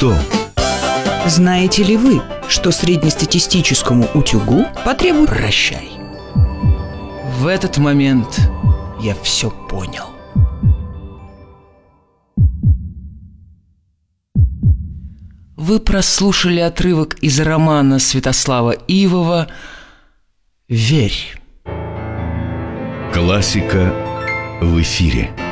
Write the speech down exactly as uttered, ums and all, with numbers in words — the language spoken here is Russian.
что? Знаете ли вы, что среднестатистическому утюгу потребует... Прощай. В этот момент я все понял. Вы прослушали отрывок из романа Святослава Ивова «Верь». Классика в эфире.